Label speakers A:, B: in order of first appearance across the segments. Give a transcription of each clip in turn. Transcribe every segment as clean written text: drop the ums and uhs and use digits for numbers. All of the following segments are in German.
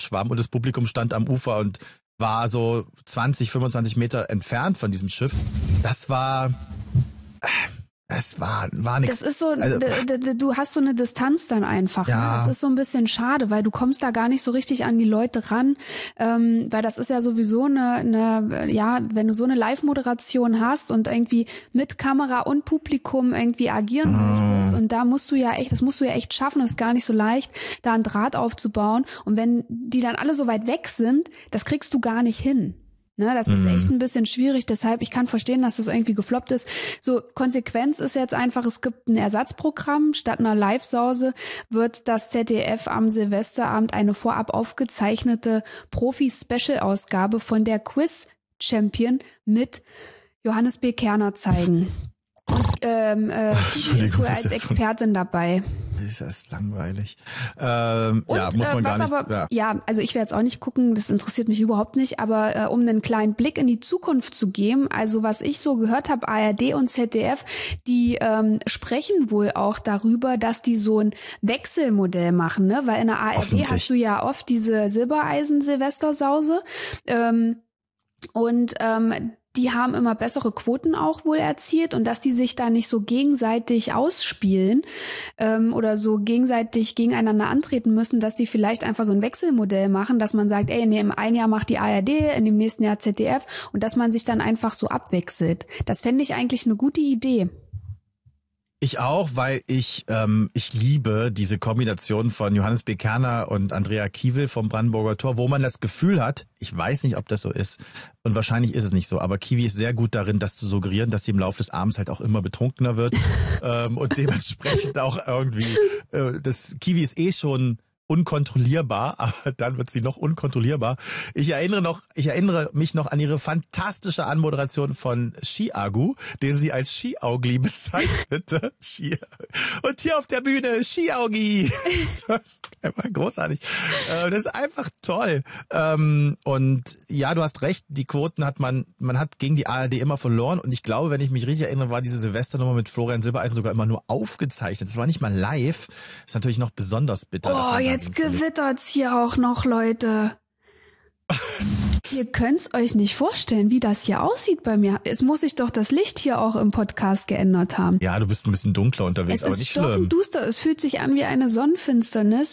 A: schwamm und das Publikum stand am Ufer und war so 20, 25 Meter entfernt von diesem Schiff. Das war nichts.
B: Das ist so, also, du hast so eine Distanz dann einfach.
A: Ja.
B: Ne? Das ist so ein bisschen schade, weil du kommst da gar nicht so richtig an die Leute ran, weil das ist ja sowieso wenn du so eine Live-Moderation hast und irgendwie mit Kamera und Publikum irgendwie agieren möchtest und das musst du ja echt schaffen, das ist gar nicht so leicht, da einen Draht aufzubauen und wenn die dann alle so weit weg sind, das kriegst du gar nicht hin. Ne, das ist echt ein bisschen schwierig, deshalb, ich kann verstehen, dass das irgendwie gefloppt ist. So, Konsequenz ist jetzt einfach, es gibt ein Ersatzprogramm. Statt einer Live-Sause wird das ZDF am Silvesterabend eine vorab aufgezeichnete Profi-Special-Ausgabe von der Quiz-Champion mit Johannes B. Kerner zeigen. Und ist wohl als Expertin dabei.
A: Das ist langweilig. Muss man gar nicht.
B: Aber, also ich werde jetzt auch nicht gucken, das interessiert mich überhaupt nicht, aber um einen kleinen Blick in die Zukunft zu geben, also was ich so gehört habe, ARD und ZDF, die sprechen wohl auch darüber, dass die so ein Wechselmodell machen, ne? Weil in der ARD hast du ja oft diese Silbereisen-Silvestersause die haben immer bessere Quoten auch wohl erzielt und dass die sich da nicht so gegenseitig ausspielen oder so gegenseitig gegeneinander antreten müssen, dass die vielleicht einfach so ein Wechselmodell machen, dass man sagt, ey, im einen Jahr macht die ARD, in dem nächsten Jahr ZDF und dass man sich dann einfach so abwechselt. Das fände ich eigentlich eine gute Idee.
A: Ich auch, weil ich liebe diese Kombination von Johannes B. Kerner und Andrea Kiewel vom Brandenburger Tor, wo man das Gefühl hat, ich weiß nicht, ob das so ist und wahrscheinlich ist es nicht so, aber Kiwi ist sehr gut darin, das zu suggerieren, dass sie im Laufe des Abends halt auch immer betrunkener wird und dementsprechend auch irgendwie, das Kiwi ist eh schon unkontrollierbar, aber dann wird sie noch unkontrollierbar. Ich erinnere mich noch an ihre fantastische Anmoderation von Ski-Agu, den sie als Ski-Augli bezeichnete. Und hier auf der Bühne Ski-Augi. Das ist einfach großartig. Das ist einfach toll. Und ja, du hast recht, die Quoten man hat gegen die ARD immer verloren und ich glaube, wenn ich mich richtig erinnere, war diese Silvesternummer mit Florian Silbereisen sogar immer nur aufgezeichnet. Das war nicht mal live. Das ist natürlich noch besonders bitter.
B: Oh, jetzt gewittert's hier auch noch, Leute. Ihr könnt's euch nicht vorstellen, wie das hier aussieht bei mir. Es muss sich doch das Licht hier auch im Podcast geändert haben.
A: Ja, du bist ein bisschen dunkler unterwegs, aber nicht schlimm. Es ist
B: stockduster, es fühlt sich an wie eine Sonnenfinsternis.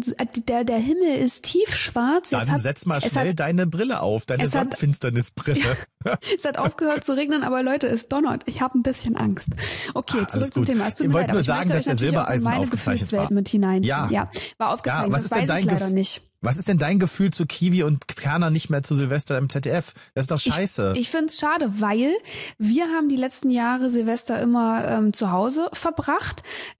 B: Der Himmel ist tiefschwarz.
A: Dann setz mal schnell deine Brille auf, deine Sonnenfinsternisbrille.
B: Es hat aufgehört zu regnen, aber Leute, es donnert. Ich habe ein bisschen Angst. Okay, zurück zum Thema. Es tut mir leid, aber ich
A: sagen, dass der Silbereisen aufgezeichnet war.
B: Mit hineinziehen. Ja, war aufgezeichnet,
A: was ist
B: das weiß ich leider nicht.
A: Was ist denn dein Gefühl zu Kiwi und Kerner nicht mehr zu Silvester im ZDF? Das ist doch scheiße.
B: Ich finde es schade, weil wir haben die letzten Jahre Silvester immer zu Hause verbracht.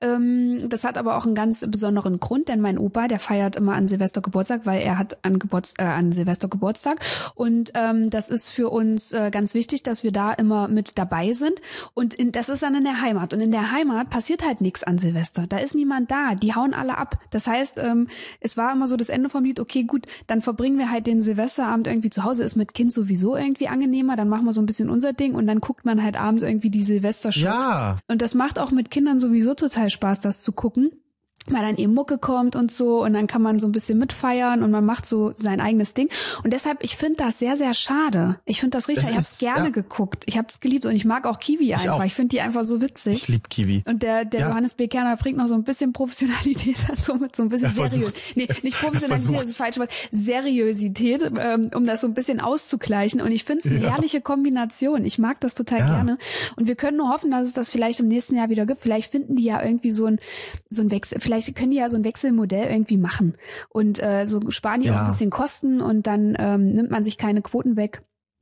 B: Das hat aber auch einen ganz besonderen Grund, denn mein Opa, der feiert immer an Silvester Geburtstag, weil er hat an Silvester Geburtstag. Und das ist für uns ganz wichtig, dass wir da immer mit dabei sind. Und das ist dann in der Heimat. Und in der Heimat passiert halt nichts an Silvester. Da ist niemand da. Die hauen alle ab. Das heißt, es war immer so das Ende vom Lied, okay, gut, dann verbringen wir halt den Silvesterabend irgendwie zu Hause, ist mit Kind sowieso irgendwie angenehmer, dann machen wir so ein bisschen unser Ding und dann guckt man halt abends irgendwie die Silvestershow.
A: Ja.
B: Und das macht auch mit Kindern sowieso total Spaß, das zu gucken, weil dann eben Mucke kommt und so und dann kann man so ein bisschen mitfeiern und man macht so sein eigenes Ding. Und deshalb, ich finde das sehr, sehr schade. Ich finde das richtig, ich habe es gerne geguckt. Ich habe es geliebt und ich mag auch Kiwi einfach. Ich finde die einfach so witzig.
A: Ich liebe Kiwi.
B: Und der Johannes B. Kerner bringt noch so ein bisschen Professionalität dazu, mit so ein bisschen Seriosität. Nee, nicht Professionalität, das ist falsch, aber Seriosität, um das so ein bisschen auszugleichen. Und ich finde es eine herrliche Kombination. Ich mag das total gerne. Und wir können nur hoffen, dass es das vielleicht im nächsten Jahr wieder gibt. Vielleicht finden die ja irgendwie so ein Wechsel, vielleicht können die ja so ein Wechselmodell irgendwie machen und so sparen die auch ein bisschen Kosten und dann nimmt man sich keine Quoten weg.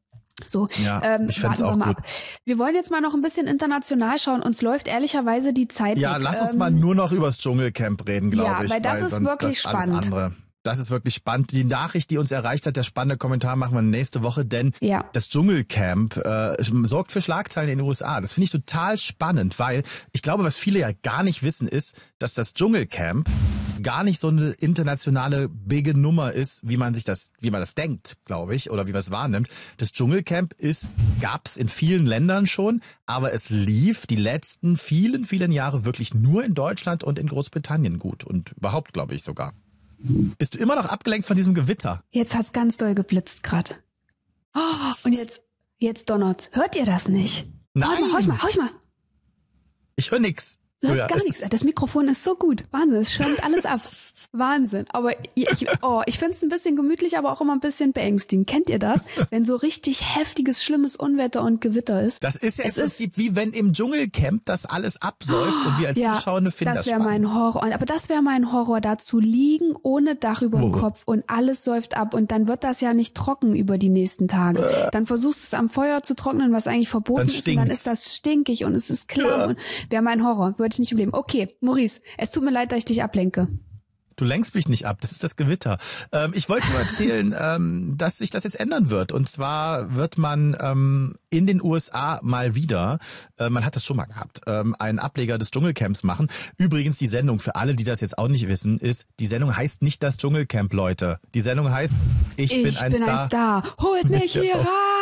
B: So,
A: ich fände es auch gut.
B: Ab. Wir wollen jetzt mal noch ein bisschen international schauen. Uns läuft ehrlicherweise die Zeit weg.
A: Ja, lass uns mal nur noch übers Dschungelcamp reden, glaube ich.
B: Ja, weil das ist wirklich spannend.
A: Das ist wirklich spannend. Die Nachricht, die uns erreicht hat, der spannende Kommentar machen wir nächste Woche, denn das Dschungelcamp sorgt für Schlagzeilen in den USA. Das finde ich total spannend, weil ich glaube, was viele ja gar nicht wissen, ist, dass das Dschungelcamp gar nicht so eine internationale bige Nummer ist, wie man das denkt, glaube ich, oder wie man es wahrnimmt. Das Dschungelcamp gab's in vielen Ländern schon, aber es lief die letzten vielen, vielen Jahre wirklich nur in Deutschland und in Großbritannien gut und überhaupt, glaube ich, sogar. Bist du immer noch abgelenkt von diesem Gewitter?
B: Jetzt hat's ganz doll geblitzt gerade. Oh, und jetzt donnert's. Hört ihr das nicht?
A: Nein.
B: Hör ich mal.
A: Ich höre nix.
B: Du hörst gar nichts. Das Mikrofon ist so gut. Wahnsinn, es schirmt alles ab. Wahnsinn. Aber ich finde es ein bisschen gemütlich, aber auch immer ein bisschen beängstigend. Kennt ihr das? Wenn so richtig heftiges, schlimmes Unwetter und Gewitter ist.
A: Das ist ja im Prinzip wie wenn im Dschungelcamp das alles absäuft und wir als Zuschauer finden das spannend.
B: Das wäre mein Horror. Aber das wäre mein Horror, da zu liegen, ohne Dach über dem Kopf und alles säuft ab. Und dann wird das ja nicht trocken über die nächsten Tage. Dann versuchst du es am Feuer zu trocknen, was eigentlich verboten ist. Und dann ist das stinkig und es ist klar. Und wäre mein Horror. Würde ich nicht überleben. Okay, Maurice, es tut mir leid, dass ich dich ablenke.
A: Du lenkst mich nicht ab, das ist das Gewitter. Ich wollte nur erzählen, dass sich das jetzt ändern wird. Und zwar wird man in den USA mal wieder, man hat das schon mal gehabt, einen Ableger des Dschungelcamps machen. Übrigens die Sendung, für alle, die das jetzt auch nicht wissen, ist, die Sendung heißt nicht das Dschungelcamp, Leute. Die Sendung heißt, ich bin ein Star.
B: Holt mich hier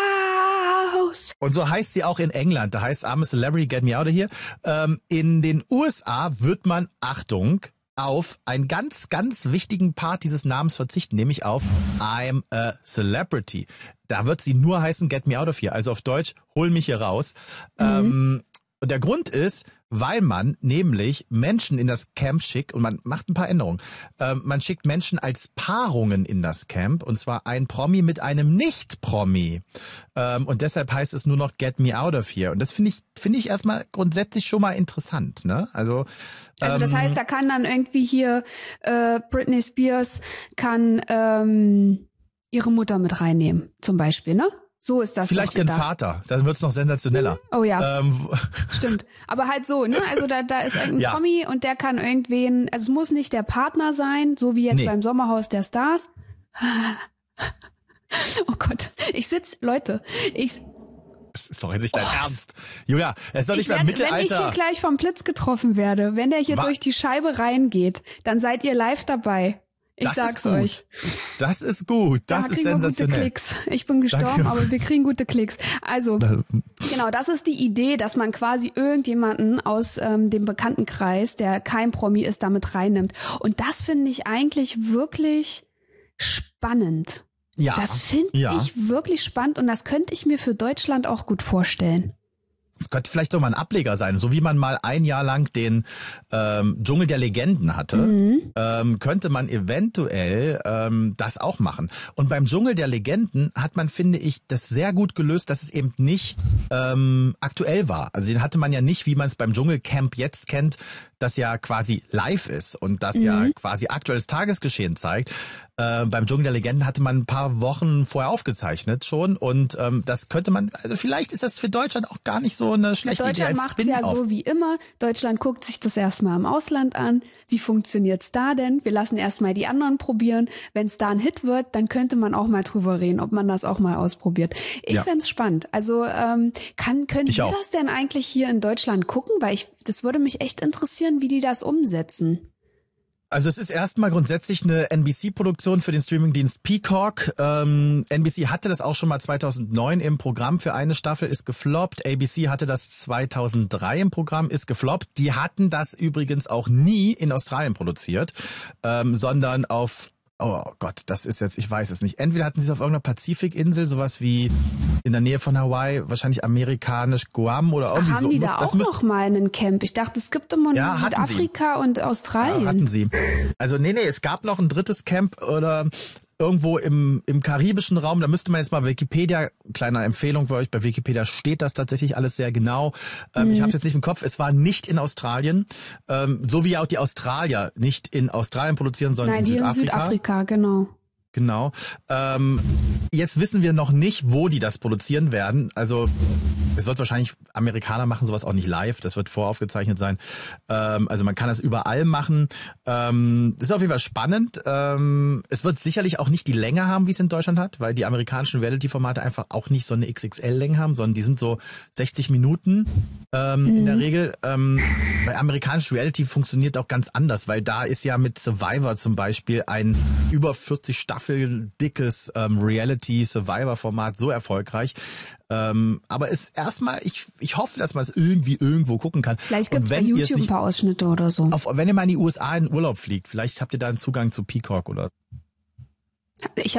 B: raus.
A: Und so heißt sie auch in England. Da heißt I'm a Celebrity, Get Me Out of Here. In den USA wird man, Achtung, auf einen ganz, ganz wichtigen Part dieses Namens verzichten, nämlich auf I'm a Celebrity. Da wird sie nur heißen Get Me Out of Here, also auf Deutsch, hol mich hier raus. Und der Grund ist, weil man nämlich Menschen in das Camp schickt und man macht ein paar Änderungen. Man schickt Menschen als Paarungen in das Camp und zwar ein Promi mit einem Nicht-Promi. Und deshalb heißt es nur noch Get Me Out of Here. Und das finde ich erstmal grundsätzlich schon mal interessant, ne? Also
B: das heißt, da kann dann irgendwie hier Britney Spears kann ihre Mutter mit reinnehmen, zum Beispiel, ne? So ist das.
A: Vielleicht ihren Vater, dann wird's noch sensationeller.
B: Oh ja, stimmt. Aber halt so, ne? Also da ist irgendein Promi und der kann irgendwen, also es muss nicht der Partner sein, so wie jetzt beim Sommerhaus der Stars. Oh Gott,
A: das ist doch jetzt nicht dein Ernst. Julia, es ist doch nicht mehr Mittelalter.
B: Wenn ich hier gleich vom Blitz getroffen werde, wenn der hier durch die Scheibe reingeht, dann seid ihr live dabei. Ich sag's euch.
A: Das ist gut. Das ist sensationell.
B: Gute Klicks. Ich bin gestorben, aber wir kriegen gute Klicks. Also, genau, das ist die Idee, dass man quasi irgendjemanden aus dem Bekanntenkreis, der kein Promi ist, damit reinnimmt. Und das finde ich eigentlich wirklich spannend.
A: Ja.
B: Das finde ich wirklich spannend und das könnte ich mir für Deutschland auch gut vorstellen.
A: Es könnte vielleicht doch mal ein Ableger sein, so wie man mal ein Jahr lang den Dschungel der Legenden hatte, könnte man eventuell das auch machen. Und beim Dschungel der Legenden hat man, finde ich, das sehr gut gelöst, dass es eben nicht aktuell war. Also den hatte man ja nicht, wie man es beim Dschungelcamp jetzt kennt, das ja quasi live ist und das ja quasi aktuelles Tagesgeschehen zeigt. Beim Dschungel der Legenden hatte man ein paar Wochen vorher aufgezeichnet schon und das könnte man, also vielleicht ist das für Deutschland auch gar nicht so eine schlechte Idee.
B: Deutschland macht es ja so wie immer. Deutschland guckt sich das erstmal im Ausland an. Wie funktioniert's da denn? Wir lassen erstmal die anderen probieren. Wenn es da ein Hit wird, dann könnte man auch mal drüber reden, ob man das auch mal ausprobiert. Ich fänd's spannend. Also können wir das denn eigentlich hier in Deutschland gucken? Weil das würde mich echt interessieren, wie die das umsetzen.
A: Also es ist erstmal grundsätzlich eine NBC-Produktion für den Streamingdienst Peacock. NBC hatte das auch schon mal 2009 im Programm für eine Staffel, ist gefloppt. ABC hatte das 2003 im Programm, ist gefloppt. Die hatten das übrigens auch nie in Australien produziert, sondern auf... Oh Gott, das ist jetzt, ich weiß es nicht. Entweder hatten sie es auf irgendeiner Pazifikinsel, sowas wie in der Nähe von Hawaii, wahrscheinlich amerikanisch Guam oder irgendwie so.
B: Haben die da auch noch mal einen Camp? Ich dachte, es gibt immer nur Südafrika und Australien.
A: Ja, hatten sie. Also nee, es gab noch ein drittes Camp oder irgendwo im karibischen Raum. Da müsste man jetzt mal Wikipedia, kleine Empfehlung bei euch, bei Wikipedia steht das tatsächlich alles sehr genau. Ich habe es jetzt nicht im Kopf, es war nicht in Australien, so wie auch die Australier nicht in Australien produzieren, sondern in Südafrika. Nein, hier in
B: Südafrika, genau.
A: Genau. Jetzt wissen wir noch nicht, wo die das produzieren werden. Also es wird wahrscheinlich, Amerikaner machen sowas auch nicht live, das wird voraufgezeichnet sein. Also man kann das überall machen. Ist auf jeden Fall spannend. Es wird sicherlich auch nicht die Länge haben, wie es in Deutschland hat, weil die amerikanischen Reality-Formate einfach auch nicht so eine XXL-Länge haben, sondern die sind so 60 Minuten in der Regel. Bei amerikanisch Reality funktioniert auch ganz anders, weil da ist ja mit Survivor zum Beispiel ein über 40 Staffel dickes Reality-Survivor-Format so erfolgreich, Aber ist erstmal, ich hoffe, dass man es irgendwie irgendwo gucken kann.
B: Vielleicht gibt es bei YouTube ein paar Ausschnitte oder so.
A: Wenn ihr mal in die USA in Urlaub fliegt, vielleicht habt ihr da einen Zugang zu Peacock oder.
B: Ich